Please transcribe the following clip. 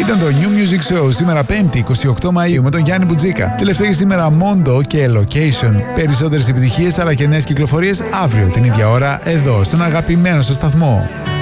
Ήταν το New Music Show σήμερα 5η 28 Μαΐου με τον Γιάννη Μπουτζίκα. Τελευταία σήμερα Mondo και Location. Περισσότερες επιτυχίες αλλά και νέες κυκλοφορίες αύριο την ίδια ώρα εδώ στον αγαπημένο σας σταθμό.